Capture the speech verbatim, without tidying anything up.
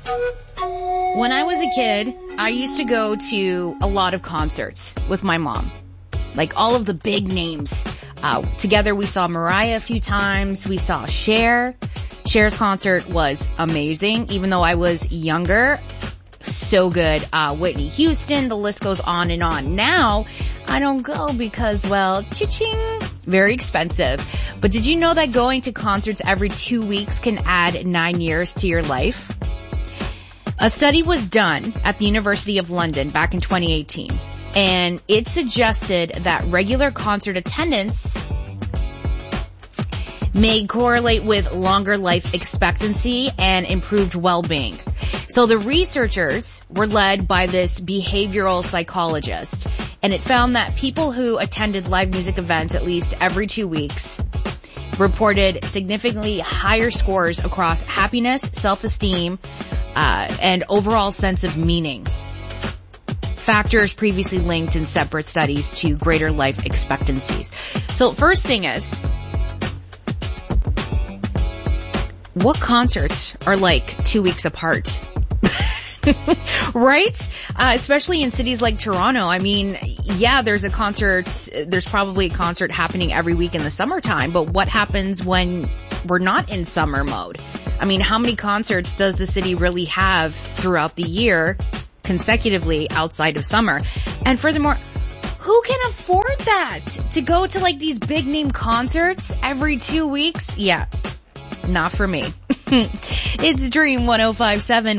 When I was a kid, I used to go to a lot of concerts with my mom. Like all of the big names. Uh, together we saw Mariah a few times. We saw Cher. Cher's concert was amazing, even though I was younger. So good. Uh, Whitney Houston, the list goes on and on. Now, I don't go because, well, cha-ching, very expensive. But did you know that going to concerts every two weeks can add nine years to your life? A study was done at the University of London back in twenty eighteen, and it suggested that regular concert attendance may correlate with longer life expectancy and improved well-being. So the researchers were led by this behavioral psychologist, and it found that people who attended live music events at least every two weeks reported significantly higher scores across happiness, self-esteem, uh, and overall sense of meaning. Factors previously linked in separate studies to greater life expectancies. So first thing is, what concerts are like two weeks apart? Right? Uh, especially in cities like Toronto. I mean, yeah, there's a concert, there's probably a concert happening every week in the summertime, but what happens when we're not in summer mode? I mean, how many concerts does the city really have throughout the year consecutively outside of summer? And furthermore, who can afford that? To go to like these big name concerts every two weeks? Yeah, not for me. It's Dream one oh five point seven.